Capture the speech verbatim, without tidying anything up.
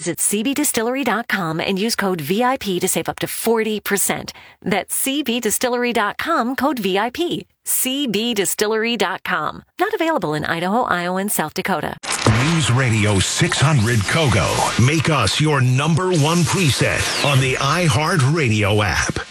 Visit c b distillery dot com and use code V I P to save up to forty percent. That's c b distillery dot com, code V I P. c b distillery dot com. Not available in Idaho, Iowa, and South Dakota. News Radio six hundred Kogo. Make us your number one preset on the iHeartRadio app.